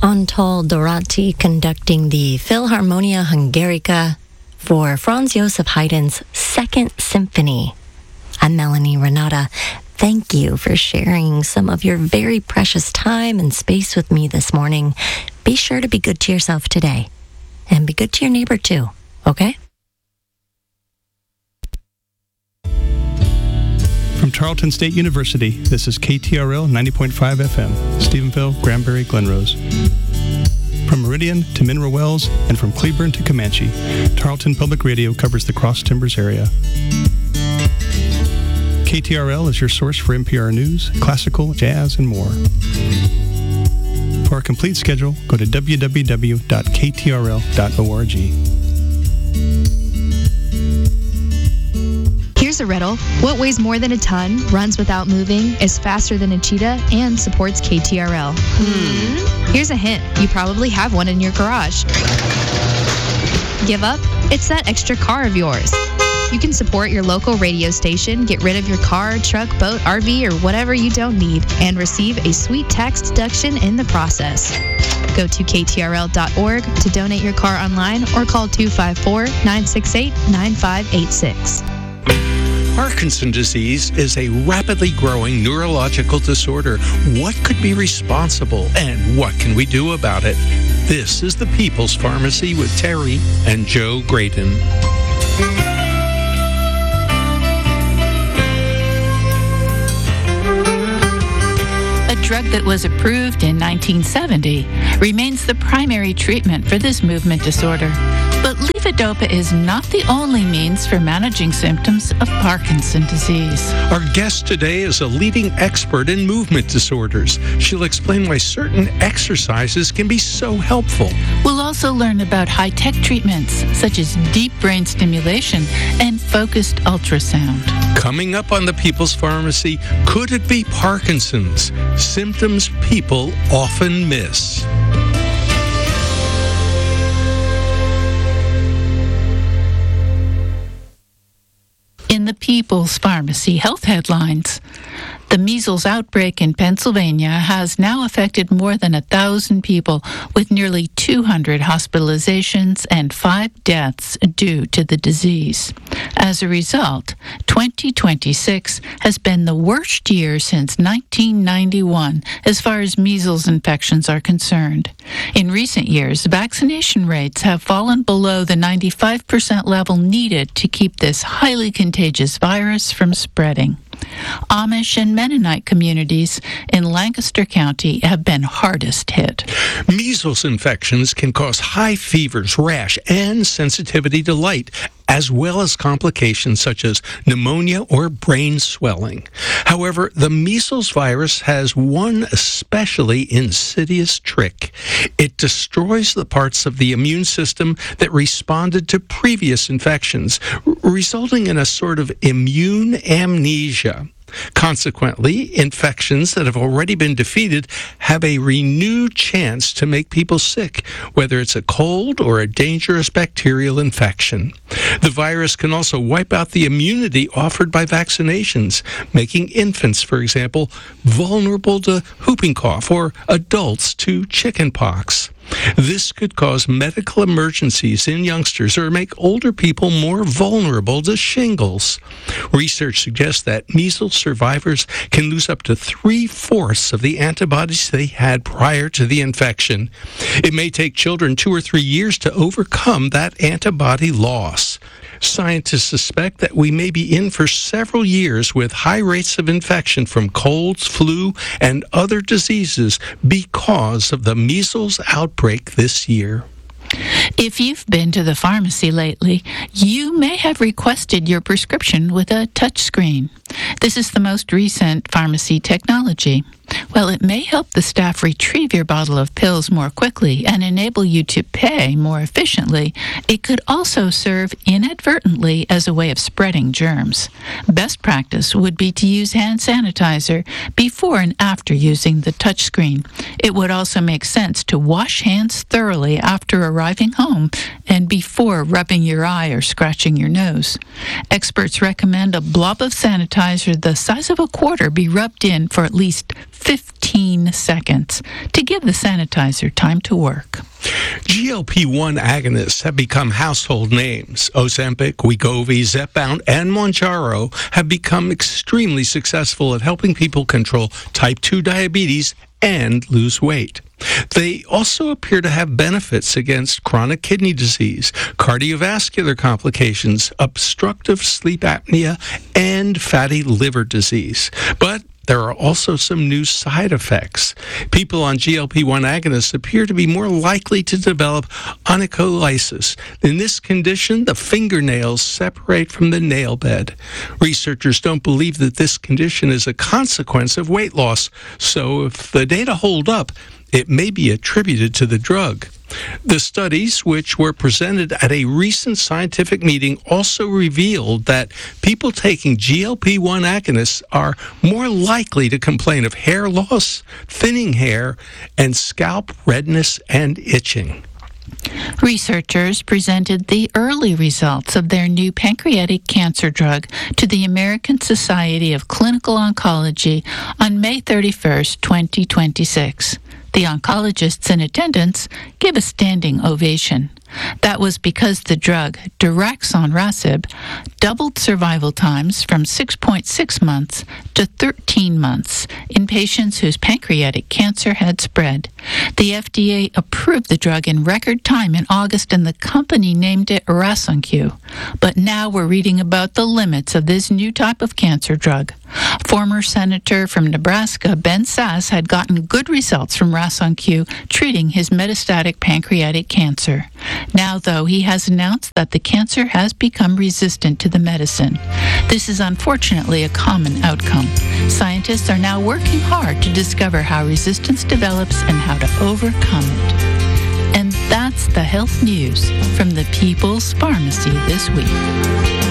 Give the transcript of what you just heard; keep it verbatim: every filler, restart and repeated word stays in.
Antal Dorati conducting the Philharmonia Hungarica for Franz Joseph Haydn's Second Symphony. I'm Melanie Renata. Thank you for sharing some of your very precious time and space with me this morning. Be sure to be good to yourself today, and be good to your neighbor too, okay? From Tarleton State University, this is K T R L ninety point five F M, Stephenville, Granbury, Glenrose. From Meridian to Mineral Wells and from Cleburne to Comanche, Tarleton Public Radio covers the Cross Timbers area. K T R L is your source for N P R news, classical, jazz, and more. For a complete schedule, go to w w w dot k t r l dot org. Here's a riddle. What weighs more than a ton, runs without moving, is faster than a cheetah, and supports K T R L? Hmm. Here's a hint. You probably have one in your garage. Give up? It's that extra car of yours. You can support your local radio station, get rid of your car, truck, boat, R V, or whatever you don't need, and receive a sweet tax deduction in the process. Go to k t r l dot org to donate your car online or call two five four, nine six eight, nine five eight six. Parkinson's disease is a rapidly growing neurological disorder. What could be responsible and what can we do about it? This is the People's Pharmacy with Terry and Joe Graydon. A drug that was approved in nineteen seventy remains the primary treatment for this movement disorder. But levodopa is not the only means for managing symptoms of Parkinson's disease. Our guest today is a leading expert in movement disorders. She'll explain why certain exercises can be so helpful. We'll also learn about high-tech treatments such as deep brain stimulation and focused ultrasound. Coming up on the People's Pharmacy, could it be Parkinson's? Symptoms people often miss. In the People's Pharmacy Health Headlines, the measles outbreak in Pennsylvania has now affected more than a thousand people, with nearly two hundred hospitalizations and five deaths due to the disease. As a result, twenty twenty-six has been the worst year since nineteen ninety-one as far as measles infections are concerned. In recent years, vaccination rates have fallen below the ninety-five percent level needed to keep this highly contagious virus from spreading. Amish and Mennonite communities in Lancaster County have been hardest hit. Measles infections can cause high fevers, rash, and sensitivity to light, as well as complications such as pneumonia or brain swelling. However, the measles virus has one especially insidious trick. It destroys the parts of the immune system that responded to previous infections, r- resulting in a sort of immune amnesia. Consequently, infections that have already been defeated have a renewed chance to make people sick, whether it's a cold or a dangerous bacterial infection. The virus can also wipe out the immunity offered by vaccinations, making infants, for example, vulnerable to whooping cough or adults to chickenpox. This could cause medical emergencies in youngsters or make older people more vulnerable to shingles. Research suggests that measles survivors can lose up to three-fourths of the antibodies they had prior to the infection. It may take children two or three years to overcome that antibody loss. Scientists suspect that we may be in for several years with high rates of infection from colds, flu, and other diseases because of the measles outbreak this year. If you've been to the pharmacy lately, you may have requested your prescription with a touchscreen. This is the most recent pharmacy technology. While it may help the staff retrieve your bottle of pills more quickly and enable you to pay more efficiently, it could also serve inadvertently as a way of spreading germs. Best practice would be to use hand sanitizer before and after using the touchscreen. It would also make sense to wash hands thoroughly after arriving home and before rubbing your eye or scratching your nose. Experts recommend a blob of sanitizer the size of a quarter be rubbed in for at least fifteen seconds to give the sanitizer time to work. G L P one agonists have become household names. Ozempic, Wegovy, Zepbound, and Mounjaro have become extremely successful at helping people control type two diabetes and lose weight. They also appear to have benefits against chronic kidney disease, cardiovascular complications, obstructive sleep apnea, and fatty liver disease. But there are also some new side effects. People on G L P one agonists appear to be more likely to develop onycholysis. In this condition, the fingernails separate from the nail bed. Researchers don't believe that this condition is a consequence of weight loss, so if the data hold up, it may be attributed to the drug. The studies, which were presented at a recent scientific meeting, also revealed that people taking G L P one agonists are more likely to complain of hair loss, thinning hair, and scalp redness and itching. Researchers presented the early results of their new pancreatic cancer drug to the American Society of Clinical Oncology on May thirty-first, twenty twenty-six. The oncologists in attendance gave a standing ovation. That was because the drug, daraxonrasib, doubled survival times from six point six months to thirteen months in patients whose pancreatic cancer had spread. The F D A approved the drug in record time in August, and the company named it Rasunq. But now we're reading about the limits of this new type of cancer drug. Former Senator from Nebraska, Ben Sasse, had gotten good results from Rasunq treating his metastatic pancreatic cancer. Now, though, he has announced that the cancer has become resistant to the medicine. This is unfortunately a common outcome. Scientists are now working hard to discover how resistance develops and how to overcome it. And that's the health news from the People's Pharmacy this week.